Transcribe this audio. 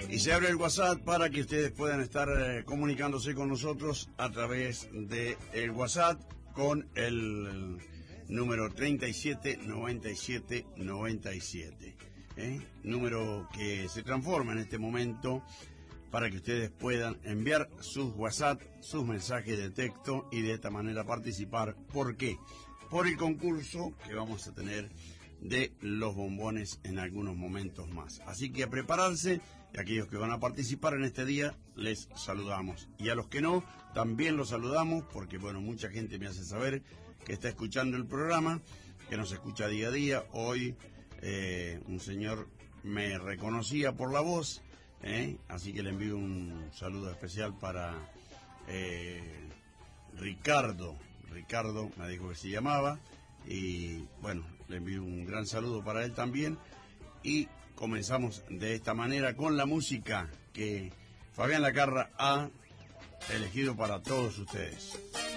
Y se abre el WhatsApp para que ustedes puedan estar comunicándose con nosotros a través de el WhatsApp con el número 379797. Número que se transforma en este momento para que ustedes puedan enviar sus WhatsApp, sus mensajes de texto y de esta manera participar. ¿Por qué? Por el concurso que vamos a tener de los bombones en algunos momentos más. Así que a prepararse, y aquellos que van a participar en este día, les saludamos. Y a los que no, también los saludamos, porque bueno, mucha gente me hace saber que está escuchando el programa, que nos escucha día a día. Hoy un señor me reconocía por la voz, así que le envío un saludo especial para Ricardo me dijo que se llamaba, y bueno, le envío un gran saludo para él también. Y comenzamos de esta manera con la música que Fabián Lacarra ha elegido para todos ustedes.